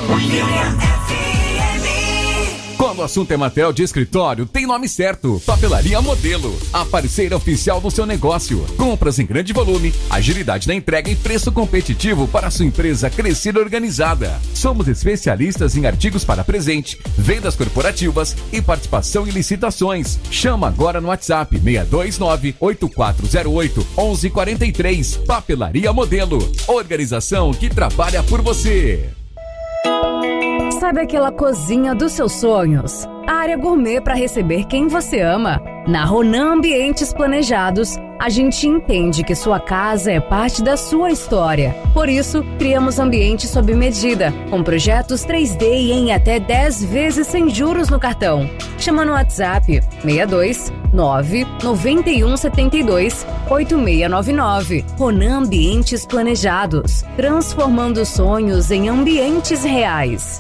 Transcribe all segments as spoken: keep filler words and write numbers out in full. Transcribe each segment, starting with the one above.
Quando o assunto é material de escritório, tem nome certo. Papelaria Modelo, a parceira oficial do seu negócio. Compras em grande volume, agilidade na entrega e preço competitivo para a sua empresa crescer organizada. Somos especialistas em artigos para presente, vendas corporativas e participação em licitações. Chama agora no WhatsApp seis dois nove, oito quatro zero oito, um um quatro três. Papelaria Modelo, organização que trabalha por você. Sabe aquela cozinha dos seus sonhos? A área gourmet para receber quem você ama? Na Ronan Ambientes Planejados, a gente entende que sua casa é parte da sua história. Por isso, criamos ambientes sob medida, com projetos três D e em até dez vezes sem juros no cartão. Chama no WhatsApp seis dois nove, nove um sete dois, oito seis nove nove. Ronan Ambientes Planejados, transformando sonhos em ambientes reais.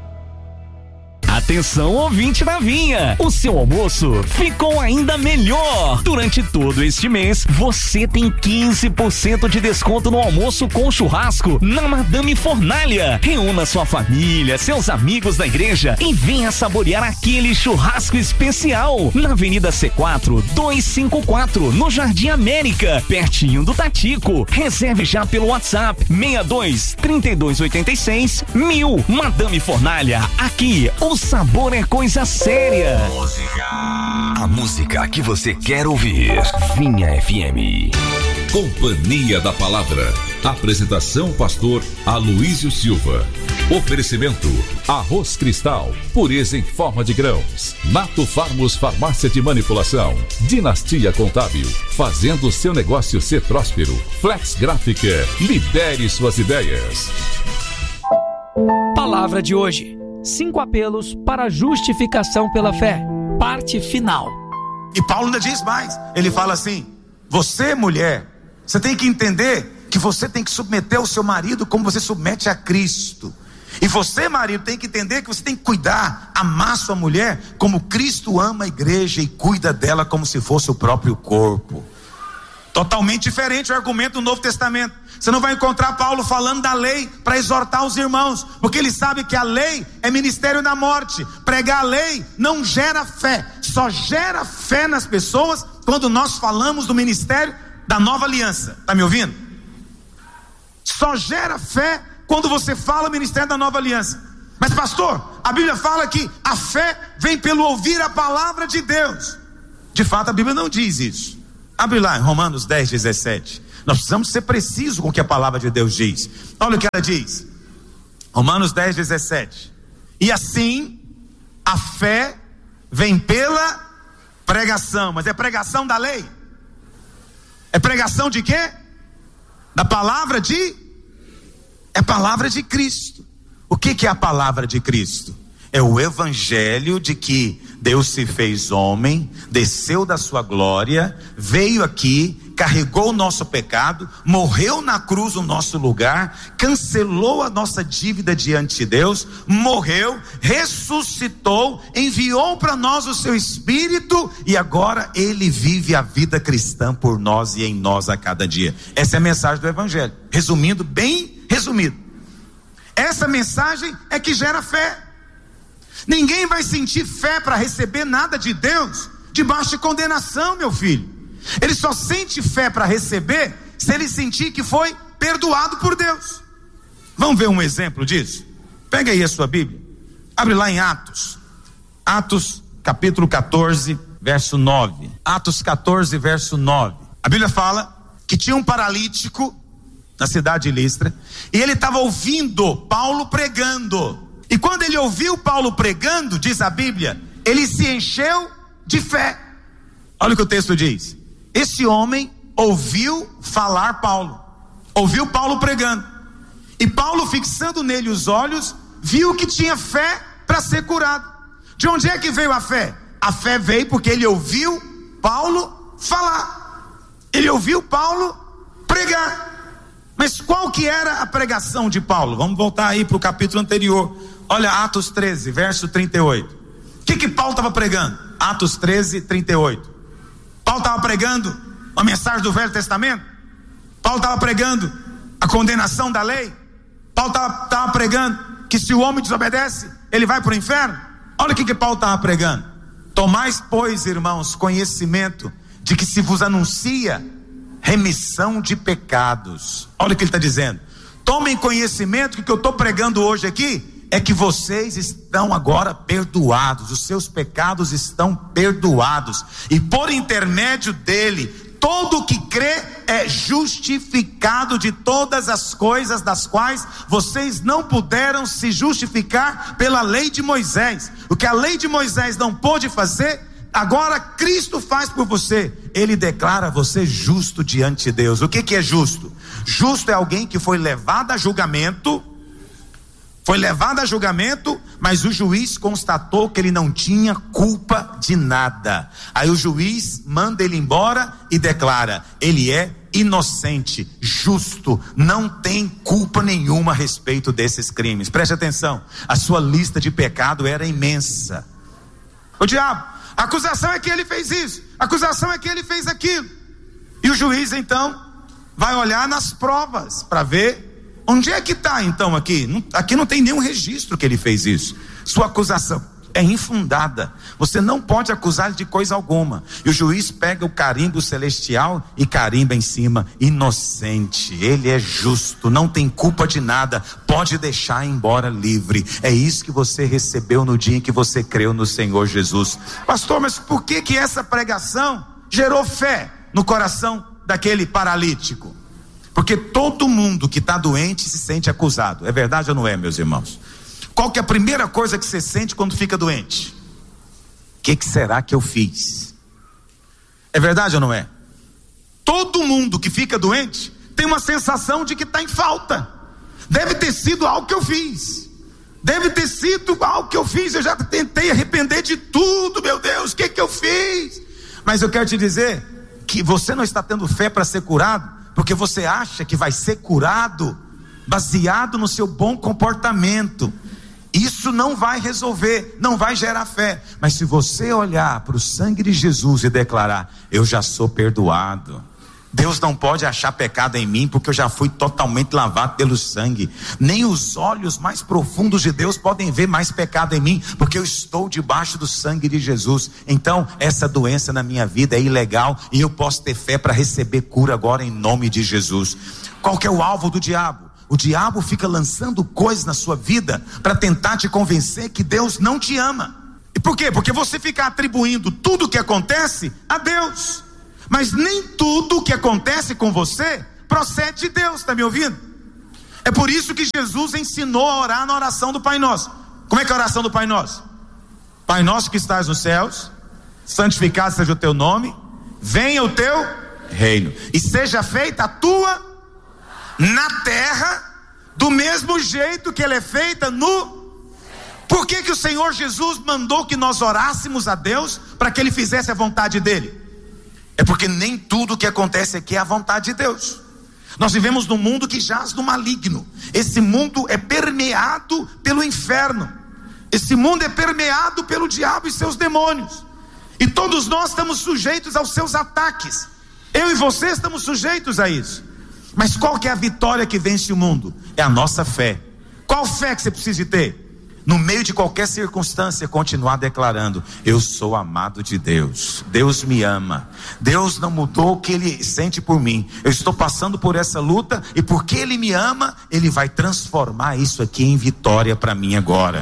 Atenção, ouvinte da Vinha, o seu almoço ficou ainda melhor. Durante todo este mês, você tem quinze por cento de desconto no almoço com churrasco na Madame Fornalha. Reúna sua família, seus amigos da igreja e venha saborear aquele churrasco especial na Avenida C quatro, duzentos e cinquenta e quatro, no Jardim América, pertinho do Tatico. Reserve já pelo WhatsApp seis dois, três dois oito seis, mil. Madame Fornalha, aqui o sabor é coisa séria. A música que você quer ouvir. Vinha F M. Companhia da Palavra. Apresentação pastor Aloísio Silva. Oferecimento Arroz Cristal, pureza em forma de grãos. Nato Farmos Farmácia de Manipulação. Dinastia Contábil, fazendo seu negócio ser próspero. Flex Gráfica, lidere suas ideias. Palavra de hoje. Cinco apelos para a justificação pela fé. Parte final. E Paulo ainda diz mais. Ele fala assim: você, mulher, você tem que entender que você tem que submeter o seu marido como você submete a Cristo. E você, marido, tem que entender que você tem que cuidar, amar sua mulher como Cristo ama a igreja e cuida dela como se fosse o próprio corpo. Totalmente diferente o argumento do Novo Testamento. Você não vai encontrar Paulo falando da lei para exortar os irmãos, porque ele sabe que a lei é ministério da morte. Pregar a lei não gera fé, só gera fé nas pessoas quando nós falamos do ministério da nova aliança. Está me ouvindo? Só gera fé quando você fala o ministério da nova aliança. Mas pastor, a Bíblia fala que a fé vem pelo ouvir a palavra de Deus. De fato a Bíblia não diz isso. Abre lá em Romanos dez, dezessete. Nós precisamos ser precisos com o que a palavra de Deus diz. Olha o que ela diz. Romanos dez, dezessete. E assim, a fé vem pela pregação. Mas é pregação da lei? É pregação de quê? Da palavra de? É palavra de Cristo. O que que é a palavra de Cristo? É o evangelho de que Deus se fez homem, desceu da sua glória, veio aqui, carregou o nosso pecado, morreu na cruz no nosso lugar, cancelou a nossa dívida diante de Deus, morreu, ressuscitou, enviou para nós o seu Espírito e agora Ele vive a vida cristã por nós e em nós a cada dia. Essa é a mensagem do evangelho, resumindo, bem resumido. Essa mensagem é que gera fé. Ninguém vai sentir fé para receber nada de Deus debaixo de condenação, meu filho. Ele só sente fé para receber se ele sentir que foi perdoado por Deus. Vamos ver um exemplo disso? Pega aí a sua Bíblia, abre lá em Atos, Atos capítulo catorze, verso nove. Atos catorze, verso nove. A Bíblia fala que tinha um paralítico na cidade de Listra, e ele estava ouvindo Paulo pregando. E quando ele ouviu Paulo pregando, diz a Bíblia, ele se encheu de fé. Olha o que o texto diz. Esse homem ouviu falar Paulo, ouviu Paulo pregando, e Paulo, fixando nele os olhos, viu que tinha fé para ser curado. De onde é que veio a fé? A fé veio porque ele ouviu Paulo falar, ele ouviu Paulo pregar. Mas qual que era a pregação de Paulo? Vamos voltar aí para o capítulo anterior. Olha Atos treze, verso trinta e oito. O que que Paulo estava pregando? Atos treze, trinta e oito. Paulo estava pregando uma mensagem do Velho Testamento? Paulo estava pregando a condenação da lei? Paulo estava pregando que se o homem desobedece, ele vai para o inferno? Olha o que, que Paulo estava pregando. Tomais, pois, irmãos, conhecimento de que se vos anuncia remissão de pecados. Olha o que ele está dizendo. Tomem conhecimento que o que eu estou pregando hoje aqui é que vocês estão agora perdoados, os seus pecados estão perdoados, e por intermédio dele, todo o que crê é justificado de todas as coisas das quais vocês não puderam se justificar pela lei de Moisés. O que a lei de Moisés não pôde fazer, agora Cristo faz por você. Ele declara você justo diante de Deus. O que que é justo? Justo é alguém que foi levado a julgamento, foi levado a julgamento, mas o juiz constatou que ele não tinha culpa de nada. Aí o juiz manda ele embora e declara: ele é inocente, justo, não tem culpa nenhuma a respeito desses crimes. Preste atenção, a sua lista de pecado era imensa. O diabo, a acusação é que ele fez isso, a acusação é que ele fez aquilo. E o juiz então vai olhar nas provas para ver onde é que está então aqui? Não, aqui não tem nenhum registro que ele fez isso. Sua acusação é infundada. Você não pode acusar ele de coisa alguma. E o juiz pega o carimbo celestial e carimba em cima: inocente, ele é justo, não tem culpa de nada, pode deixar ir embora livre. É isso que você recebeu no dia em que você creu no Senhor Jesus. Pastor, mas por que que essa pregação gerou fé no coração daquele paralítico? Porque todo mundo que está doente se sente acusado. É verdade ou não é, meus irmãos? Qual que é a primeira coisa que você sente quando fica doente? O que, que será que eu fiz? É verdade ou não é? Todo mundo que fica doente tem uma sensação de que está em falta. Deve ter sido algo que eu fiz. Deve ter sido algo que eu fiz. Eu já tentei arrepender de tudo, meu Deus, o que que eu fiz? Mas eu quero te dizer que você não está tendo fé para ser curado porque você acha que vai ser curado baseado no seu bom comportamento. Isso não vai resolver, não vai gerar fé. Mas se você olhar para o sangue de Jesus e declarar: eu já sou perdoado, Deus não pode achar pecado em mim, porque eu já fui totalmente lavado pelo sangue. Nem os olhos mais profundos de Deus podem ver mais pecado em mim, porque eu estou debaixo do sangue de Jesus. Então essa doença na minha vida é ilegal, e eu posso ter fé para receber cura agora em nome de Jesus. Qual que é o alvo do diabo? O diabo fica lançando coisas na sua vida para tentar te convencer que Deus não te ama. E por quê? Porque você fica atribuindo tudo o que acontece a Deus. Mas nem tudo que acontece com você procede de Deus, está me ouvindo? É por isso que Jesus ensinou a orar na oração do Pai Nosso. Como é que é a oração do Pai Nosso? Pai nosso que estás nos céus, santificado seja o teu nome, venha o teu reino, e seja feita a tua na terra, do mesmo jeito que ela é feita no... Por que que o Senhor Jesus mandou que nós orássemos a Deus para que Ele fizesse a vontade dEle? É porque nem tudo que acontece aqui é a vontade de Deus. Nós vivemos num mundo que jaz no maligno. Esse mundo é permeado pelo inferno. Esse mundo é permeado pelo diabo e seus demônios. E todos nós estamos sujeitos aos seus ataques. Eu e você estamos sujeitos a isso. Mas qual que é a vitória que vence o mundo? É a nossa fé. Qual fé que você precisa ter? No meio de qualquer circunstância, continuar declarando: eu sou amado de Deus, Deus me ama, Deus não mudou o que Ele sente por mim, eu estou passando por essa luta, e porque Ele me ama, Ele vai transformar isso aqui em vitória para mim agora.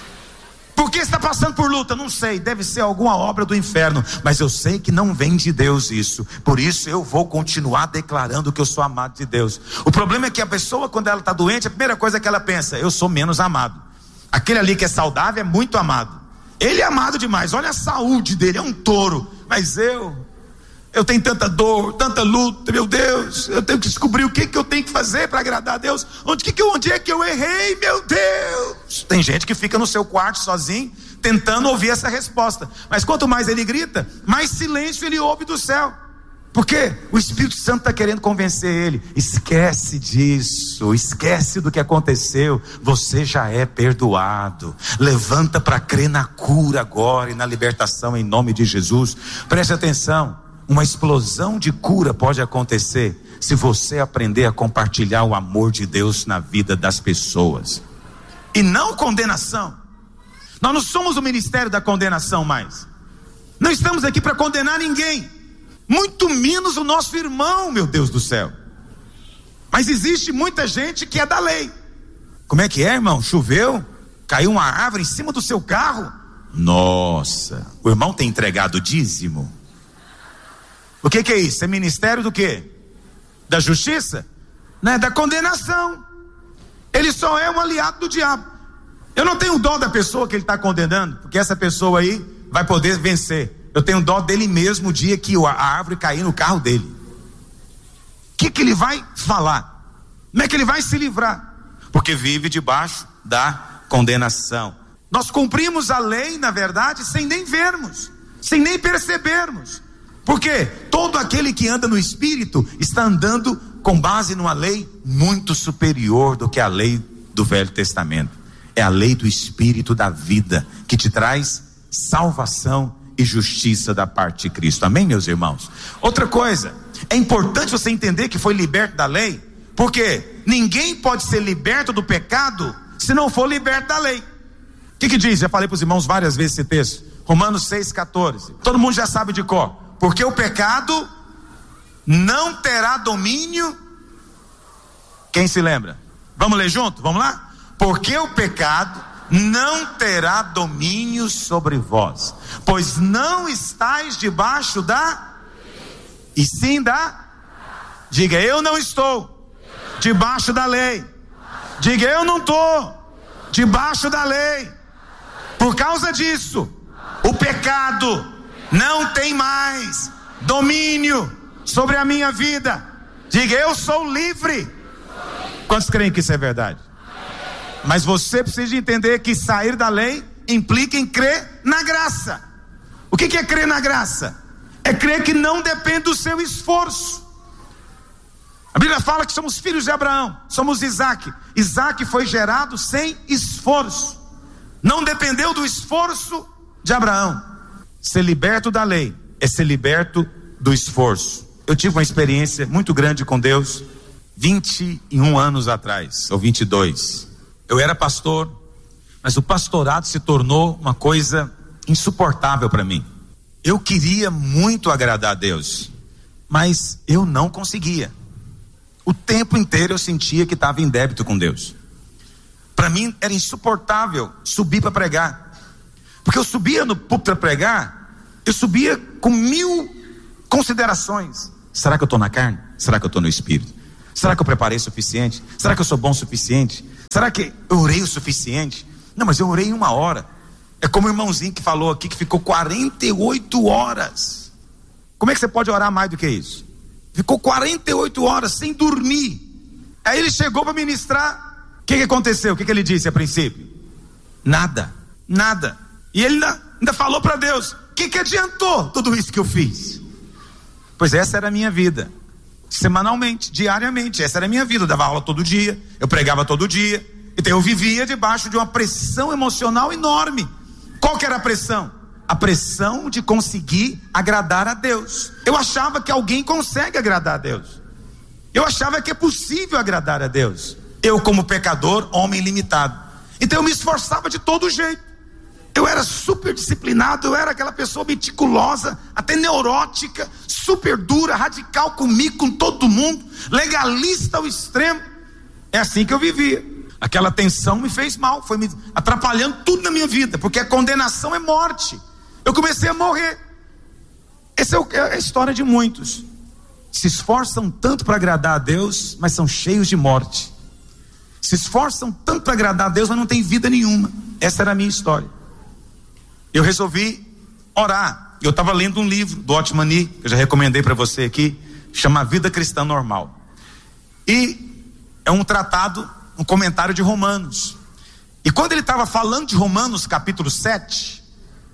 Por que está passando por luta? Não sei, deve ser alguma obra do inferno, mas eu sei que não vem de Deus isso. Por isso eu vou continuar declarando que eu sou amado de Deus. O problema é que a pessoa, quando ela está doente, a primeira coisa que ela pensa: eu sou menos amado. Aquele ali que é saudável é muito amado. Ele é amado demais, olha a saúde dele, é um touro. Mas eu, eu tenho tanta dor, tanta luta, meu Deus, eu tenho que descobrir o que, que eu tenho que fazer para agradar a Deus. Onde, que, onde é que eu errei, meu Deus? Tem gente que fica no seu quarto sozinho, tentando ouvir essa resposta. Mas quanto mais ele grita, mais silêncio ele ouve do céu. Porque o Espírito Santo está querendo convencer ele: esquece disso, esquece do que aconteceu, você já é perdoado, levanta para crer na cura agora e na libertação em nome de Jesus. Preste atenção, uma explosão de cura pode acontecer se você aprender a compartilhar o amor de Deus na vida das pessoas. e não condenação. Nós não somos o ministério da condenação mais. Não estamos aqui para condenar ninguém, muito menos o nosso irmão, meu Deus do céu. Mas existe muita gente que é da lei. Como é que é, irmão? Choveu? Caiu uma árvore em cima do seu carro? Nossa, o irmão tem entregado dízimo. O que que é isso? É ministério do quê? Da justiça? Não é da condenação. Ele só é um aliado do diabo. Eu não tenho dó da pessoa que ele está condenando, porque essa pessoa aí vai poder vencer. Eu tenho dó dele mesmo o dia que a árvore cair no carro dele. O que que ele vai falar? Como é que ele vai se livrar? Porque vive debaixo da condenação. Nós cumprimos a lei, na verdade, sem nem vermos, sem nem percebermos. Porque todo aquele que anda no Espírito está andando com base numa lei muito superior do que a lei do Velho Testamento. É a lei do Espírito da vida, que te traz salvação e justiça da parte de Cristo. Amém, meus irmãos? Outra coisa, é importante você entender que foi liberto da lei, porque ninguém pode ser liberto do pecado se não for liberto da lei. O que que diz? Já falei para os irmãos várias vezes esse texto, Romanos seis, quatorze. Todo mundo já sabe de cor. Porque o pecado não terá domínio. Quem se lembra? Vamos ler junto? Vamos lá? Porque o pecado não terá domínio sobre vós, pois não estáis debaixo da, e sim da, diga, eu não estou debaixo da lei. Diga, eu não estou debaixo da lei. Por causa disso, o pecado não tem mais domínio sobre a minha vida. Diga, eu sou livre. Quantos creem que isso é verdade? Mas você precisa entender que sair da lei implica em crer na graça. O que que é crer na graça? É crer que não depende do seu esforço. A Bíblia fala que somos filhos de Abraão, somos Isaac. Isaac foi gerado sem esforço, não dependeu do esforço de Abraão. Ser liberto da lei é ser liberto do esforço. Eu tive uma experiência muito grande com Deus vinte e um anos atrás, ou vinte e dois. Eu era pastor, mas o pastorado se tornou uma coisa insuportável para mim. Eu queria muito agradar a Deus, mas eu não conseguia. O tempo inteiro eu sentia que estava em débito com Deus. Para mim era insuportável subir para pregar. Porque eu subia no púlpito para pregar, eu subia com mil considerações. Será que eu estou na carne? Será que eu estou no Espírito? Será que eu preparei o suficiente? Será que eu sou bom o suficiente? Será que eu orei o suficiente? Não, mas eu orei em uma hora. É como o irmãozinho que falou aqui, que ficou quarenta e oito horas. Como é que você pode orar mais do que isso? Ficou quarenta e oito horas sem dormir. Aí ele chegou para ministrar. O que que aconteceu? O que que ele disse a princípio? Nada, nada. E ele ainda, ainda falou para Deus: o que que adiantou tudo isso que eu fiz? Pois essa era a minha vida, semanalmente, diariamente. Essa era a minha vida. Eu dava aula todo dia, eu pregava todo dia. Então eu vivia debaixo de uma pressão emocional enorme. Qual que era a pressão? A pressão de conseguir agradar a Deus. Eu achava que alguém consegue agradar a Deus. Eu achava que é possível agradar a Deus. Eu, como pecador, homem limitado. Então eu me esforçava de todo jeito. Eu era super disciplinado, eu era aquela pessoa meticulosa, até neurótica, super dura, radical comigo, com todo mundo, legalista ao extremo. É assim que eu vivia. Aquela tensão me fez mal, foi me atrapalhando tudo na minha vida, porque a condenação é morte. Eu comecei a morrer. Essa é a história de muitos. Se esforçam tanto para agradar a Deus, mas são cheios de morte. Se esforçam tanto para agradar a Deus, mas não tem vida nenhuma. Essa era a minha história. Eu resolvi orar. Eu estava lendo um livro do Otmani, que eu já recomendei para você aqui, chama Vida Cristã Normal. E é um tratado, um comentário de Romanos. E quando ele estava falando de Romanos capítulo sete,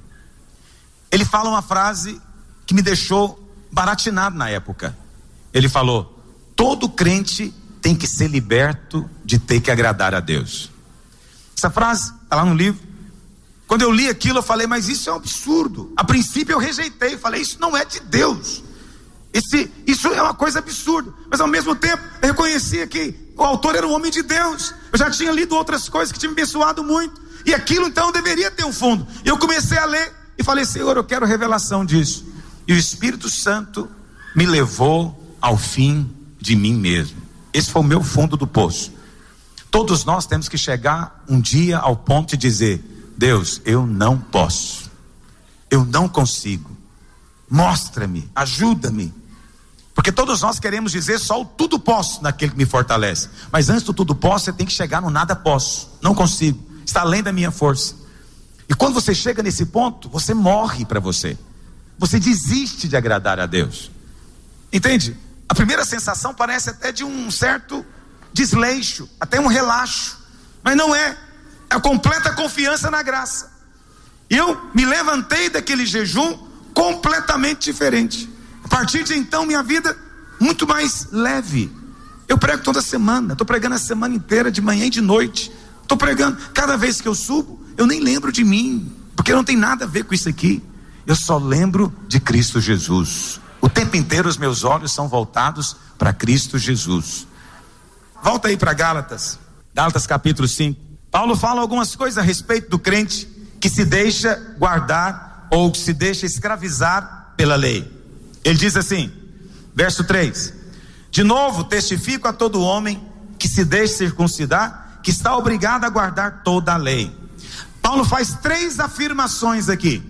ele fala uma frase que me deixou baratinado na época. Ele falou: todo crente tem que ser liberto de ter que agradar a Deus. Essa frase está lá no livro. Quando eu li aquilo, eu falei: mas isso é um absurdo. A princípio eu rejeitei, falei: isso não é de Deus. Esse, isso é uma coisa absurda, mas ao mesmo tempo eu reconhecia que o autor era um homem de Deus. Eu já tinha lido outras coisas que tinham me abençoado muito, e aquilo então deveria ter um fundo. Eu comecei a ler e falei: Senhor, eu quero revelação disso. E o Espírito Santo me levou ao fim de mim mesmo. Esse foi o meu fundo do poço. Todos nós temos que chegar um dia ao ponto de dizer: Deus, eu não posso, eu não consigo, mostra-me, ajuda-me. Porque todos nós queremos dizer só o tudo posso naquele que me fortalece, mas antes do tudo posso, você tem que chegar no nada posso, não consigo, está além da minha força. E quando você chega nesse ponto, você morre para você, você desiste de agradar a Deus, entende? A primeira sensação parece até de um certo desleixo, até um relaxo, mas não é, é a completa confiança na graça. E eu me levantei daquele jejum completamente diferente. A partir de então, minha vida muito mais leve. Eu prego toda semana, estou pregando a semana inteira, de manhã e de noite. Estou pregando, cada vez que eu subo, eu nem lembro de mim, porque não tem nada a ver com isso aqui. Eu só lembro de Cristo Jesus. O tempo inteiro os meus olhos são voltados para Cristo Jesus. Volta aí para Gálatas, Gálatas capítulo cinco. Paulo fala algumas coisas a respeito do crente que se deixa guardar ou que se deixa escravizar pela lei. Ele diz assim, verso três: de novo testifico a todo homem que se deixa circuncidar, que está obrigado a guardar toda a lei. Paulo faz três afirmações aqui,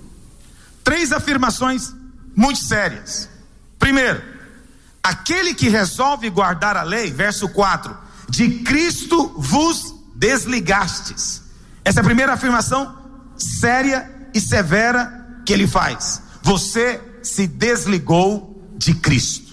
três afirmações muito sérias. Primeiro, aquele que resolve guardar a lei, verso quatro, de Cristo vos desligastes. Essa é a primeira afirmação séria e severa que ele faz. Você se desligou de Cristo.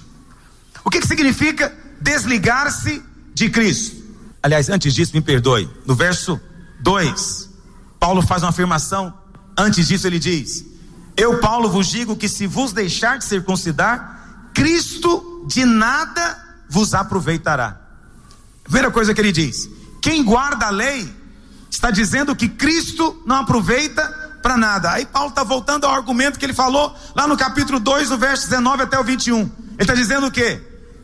O que que significa desligar-se de Cristo? Aliás, antes disso, me perdoe, no verso dois, Paulo faz uma afirmação. Antes disso ele diz: eu, Paulo, vos digo que se vos deixar de circuncidar, Cristo de nada vos aproveitará. Primeira coisa que ele diz: quem guarda a lei está dizendo que Cristo não aproveita para nada. Aí Paulo está voltando ao argumento que ele falou lá no capítulo dois, no verso dezenove até o vinte e um. Ele está dizendo o quê?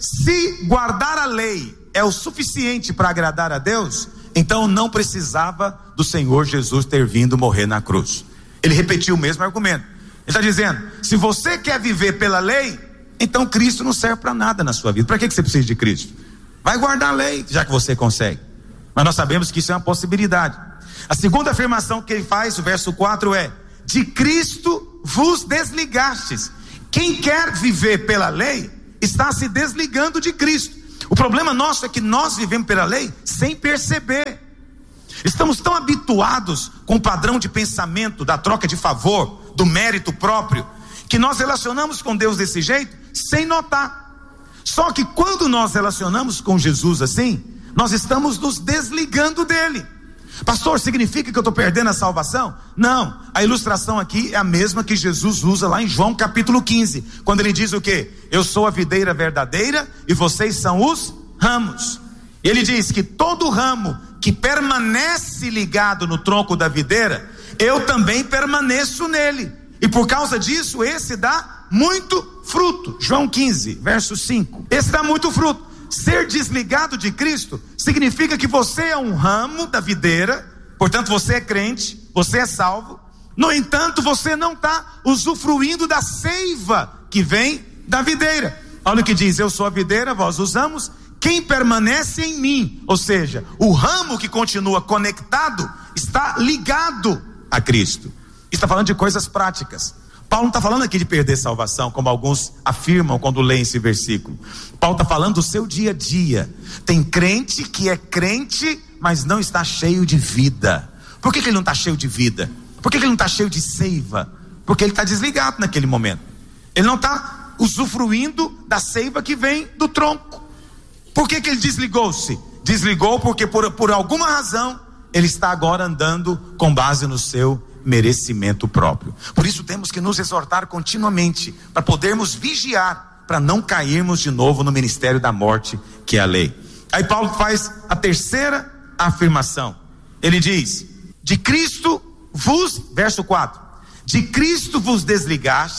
Se guardar a lei é o suficiente para agradar a Deus, então não precisava do Senhor Jesus ter vindo morrer na cruz. Ele repetiu o mesmo argumento. Ele está dizendo: se você quer viver pela lei, então Cristo não serve para nada na sua vida. Para que que você precisa de Cristo? Vai guardar a lei, já que você consegue. Mas nós sabemos que isso é uma possibilidade. A segunda afirmação que ele faz, o verso quatro, é: de Cristo vos desligastes. Quem quer viver pela lei está se desligando de Cristo. O problema nosso é que nós vivemos pela lei sem perceber. Estamos tão habituados com o padrão de pensamento da troca de favor, do mérito próprio, que nós relacionamos com Deus desse jeito sem notar. Só que quando nós relacionamos com Jesus assim, nós estamos nos desligando dele. Pastor, significa que eu estou perdendo a salvação? Não, a ilustração aqui é a mesma que Jesus usa lá em João capítulo quinze, quando ele diz o quê? Eu sou a videira verdadeira e vocês são os ramos. Ele diz que todo ramo que permanece ligado no tronco da videira, eu também permaneço nele, e por causa disso esse dá muito fruto. João quinze, verso cinco. Esse dá muito fruto. Ser desligado de Cristo significa que você é um ramo da videira, portanto você é crente, você é salvo. No entanto, você não está usufruindo da seiva que vem da videira. Olha o que diz: eu sou a videira, vós os ramos, quem permanece em mim, ou seja, o ramo que continua conectado está ligado a Cristo. Está falando de coisas práticas. Paulo não está falando aqui de perder salvação, como alguns afirmam quando leem esse versículo. Paulo está falando do seu dia a dia. Tem crente que é crente, mas não está cheio de vida. Por que que ele não está cheio de vida? Por que que ele não está cheio de seiva? Porque ele está desligado naquele momento. Ele não está usufruindo da seiva que vem do tronco. Por que que ele desligou-se? Desligou porque por, por alguma razão ele está agora andando com base no seu merecimento próprio. Por isso temos que nos exortar continuamente, para podermos vigiar, para não cairmos de novo no ministério da morte, que é a lei. Aí Paulo faz a terceira afirmação. Ele diz: de Cristo vos, verso quatro, de Cristo vos desligastes,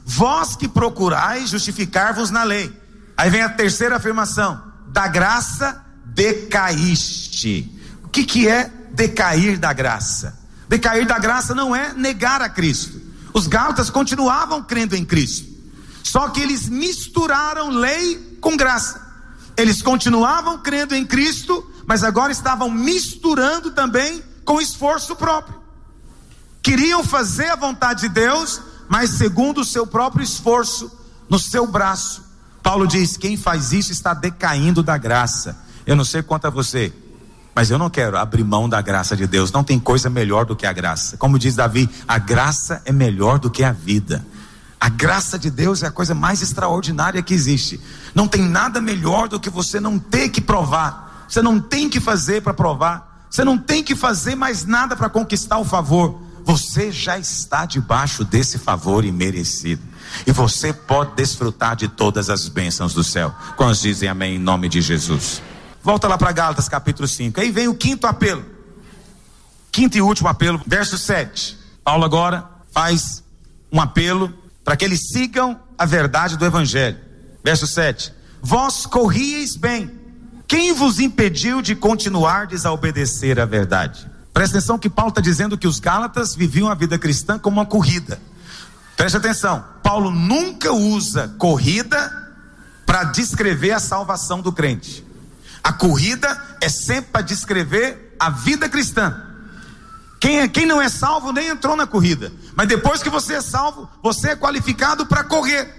vós que procurais justificar-vos na lei. Aí vem a terceira afirmação: da graça decaíste. O que que é decair da graça? Decair da graça não é negar a Cristo. Os gálatas continuavam crendo em Cristo, só que eles misturaram lei com graça. Eles continuavam crendo em Cristo, mas agora estavam misturando também com esforço próprio. Queriam fazer a vontade de Deus, mas segundo o seu próprio esforço, no seu braço. Paulo diz: quem faz isso está decaindo da graça. Eu não sei quanto a você, mas eu não quero abrir mão da graça de Deus. Não tem coisa melhor do que a graça. Como diz Davi, a graça é melhor do que a vida. A graça de Deus é a coisa mais extraordinária que existe. Não tem nada melhor do que você não ter que provar. Você não tem que fazer para provar. Você não tem que fazer mais nada para conquistar o favor. Você já está debaixo desse favor imerecido. E você pode desfrutar de todas as bênçãos do céu. Quantos dizem amém em nome de Jesus? Volta lá para Gálatas capítulo cinco. Aí vem o quinto apelo. Quinto e último apelo, verso sete. Paulo agora faz um apelo para que eles sigam a verdade do evangelho. Verso sete. Vós corrieis bem. Quem vos impediu de continuardes a obedecer à verdade? Presta atenção que Paulo está dizendo que os gálatas viviam a vida cristã como uma corrida. Preste atenção, Paulo nunca usa corrida para descrever a salvação do crente. A corrida é sempre para descrever a vida cristã. Quem, é, quem não é salvo nem entrou na corrida, mas depois que você é salvo, você é qualificado para correr.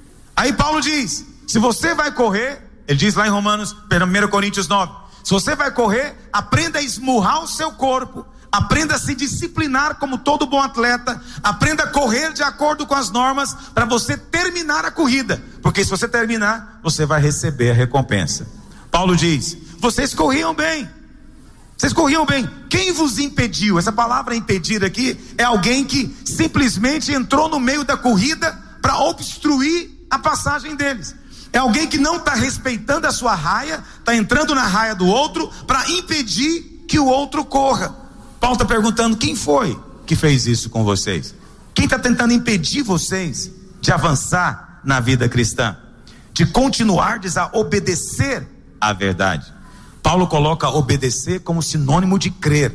Aí Paulo diz: se você vai correr, ele diz lá em Romanos, primeira Coríntios nove, se você vai correr, aprenda a esmurrar o seu corpo, aprenda a se disciplinar como todo bom atleta, aprenda a correr de acordo com as normas para você terminar a corrida, porque se você terminar, você vai receber a recompensa. Paulo diz: vocês corriam bem, vocês corriam bem, quem vos impediu? Essa palavra impedir aqui é alguém que simplesmente entrou no meio da corrida para obstruir a passagem deles. É alguém que não está respeitando a sua raia, está entrando na raia do outro para impedir que o outro corra. Paulo está perguntando: quem foi que fez isso com vocês? Quem está tentando impedir vocês de avançar na vida cristã, de continuardes a obedecer à verdade? Paulo coloca obedecer como sinônimo de crer.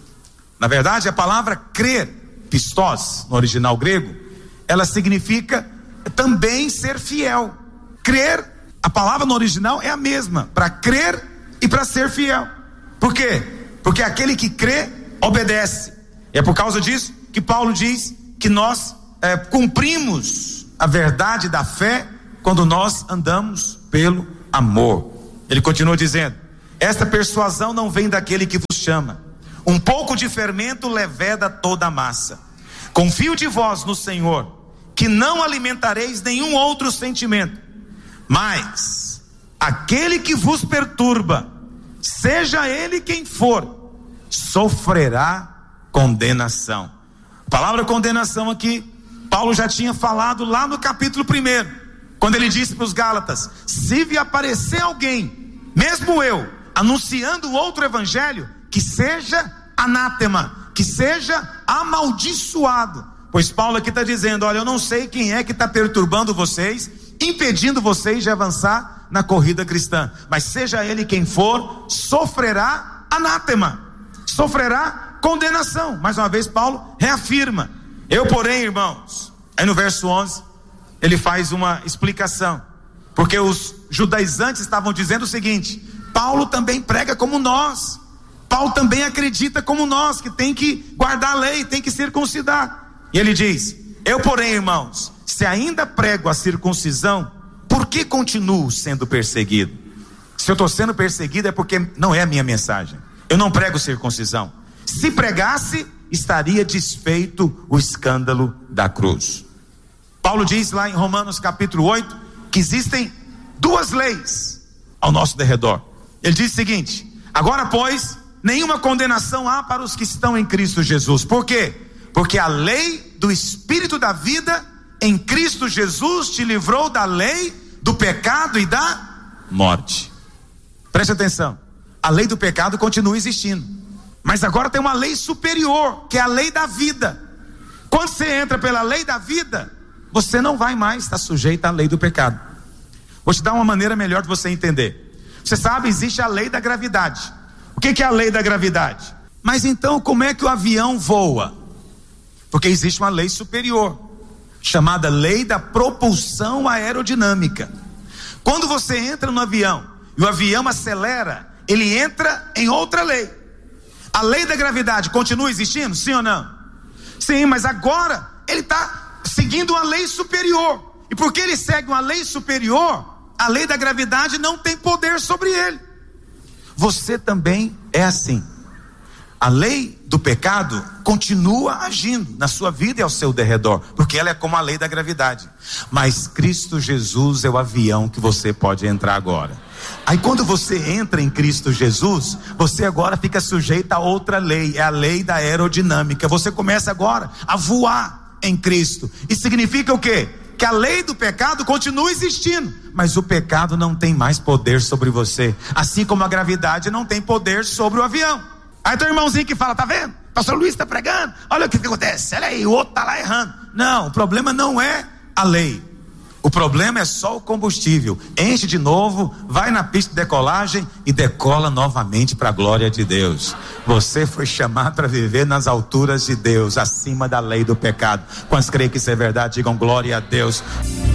Na verdade, a palavra crer, pistos, no original grego, ela significa também ser fiel. Crer, a palavra no original é a mesma, para crer e para ser fiel. Por quê? Porque aquele que crê, obedece. E é por causa disso que Paulo diz que nós é, cumprimos a verdade da fé quando nós andamos pelo amor. Ele continua dizendo: esta persuasão não vem daquele que vos chama. Um pouco de fermento leveda toda a massa. Confio de vós no Senhor, que não alimentareis nenhum outro sentimento. Mas aquele que vos perturba, seja ele quem for, sofrerá condenação. A palavra condenação aqui, Paulo já tinha falado lá no capítulo primeiro, quando ele disse para os Gálatas: se vi aparecer alguém, mesmo eu, anunciando outro evangelho, que seja anátema, que seja amaldiçoado. Pois Paulo aqui está dizendo: olha, eu não sei quem é que está perturbando vocês, impedindo vocês de avançar na corrida cristã, mas seja ele quem for, sofrerá anátema, sofrerá condenação. Mais uma vez Paulo reafirma: eu porém, irmãos, aí no verso onze ele faz uma explicação, porque os judaizantes estavam dizendo o seguinte: Paulo também prega como nós, Paulo também acredita como nós, que tem que guardar a lei, tem que circuncidar. E ele diz: eu porém, irmãos, se ainda prego a circuncisão, por que continuo sendo perseguido? Se eu estou sendo perseguido é porque não é a minha mensagem. Eu não prego circuncisão. Se pregasse, estaria desfeito o escândalo da cruz. Paulo diz lá em Romanos capítulo oito que existem duas leis ao nosso derredor. Ele diz o seguinte: agora pois, nenhuma condenação há para os que estão em Cristo Jesus. Por quê? Porque a lei do Espírito da vida em Cristo Jesus te livrou da lei, do pecado e da morte. Preste atenção, a lei do pecado continua existindo, mas agora tem uma lei superior, que é a lei da vida. Quando você entra pela lei da vida, você não vai mais estar sujeito à lei do pecado. Vou te dar uma maneira melhor de você entender. Você sabe, existe a lei da gravidade. O que é a lei da gravidade? Mas então como é que o avião voa? Porque existe uma lei superior, chamada lei da propulsão aerodinâmica. Quando você entra no avião e o avião acelera, ele entra em outra lei. A lei da gravidade continua existindo? Sim ou não? Sim, mas agora ele está seguindo uma lei superior. E porque ele segue uma lei superior, a lei da gravidade não tem poder sobre ele. Você também é assim. A lei do pecado continua agindo na sua vida e ao seu derredor, porque ela é como a lei da gravidade. Mas Cristo Jesus é o avião que você pode entrar agora. Aí quando você entra em Cristo Jesus, você agora fica sujeito a outra lei, é a lei da aerodinâmica. Você começa agora a voar em Cristo. Isso significa o quê? Que a lei do pecado continua existindo, mas o pecado não tem mais poder sobre você, assim como a gravidade não tem poder sobre o avião. Aí tem um irmãozinho que fala, tá vendo? Pastor Luiz está pregando, olha o que, que acontece, olha aí, o outro está lá errando. Não, o problema não é a lei, o problema é só o combustível. Enche de novo, vai na pista de decolagem e decola novamente para a glória de Deus. Você foi chamado para viver nas alturas de Deus, acima da lei do pecado. Quantos creem que isso é verdade? Digam glória a Deus.